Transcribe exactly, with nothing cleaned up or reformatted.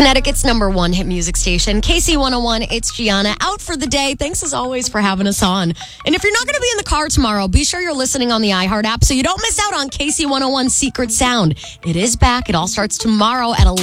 Connecticut's number one hit music station, K C one oh one. It's Gianna out for the day. Thanks as always for having us on. And if you're not going to be in the car tomorrow, be sure you're listening on the iHeart app so you don't miss out on K C one oh one's Secret Sound. It is back. It all starts tomorrow at eleven.